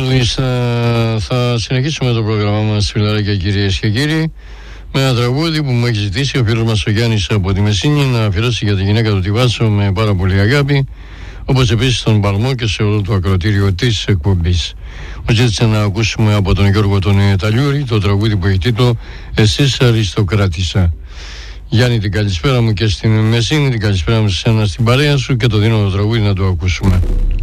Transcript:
Μάλιστα, θα συνεχίσουμε το πρόγραμμά μας, φιλαράκια, κυρίες και κύριοι, με ένα τραγούδι που μου έχει ζητήσει ο φίλος μας ο Γιάννης από τη Μεσίνη να αφιερώσει για τη γυναίκα του τη Βάσο με πάρα πολύ αγάπη, όπως επίσης τον Παλμό και σε όλο το ακροατήριο της εκπομπής. Μου ζήτησε να ακούσουμε από τον Γιώργο τον Ταλιούρη το τραγούδι που έχει τίτλο «Εσείς αριστοκράτησα». Γιάννη, την καλησπέρα μου και στην Μεσίνη, την καλησπέρα μου σε εσένα στην παρέα σου και το δίνω το τραγούδι να το ακούσουμε.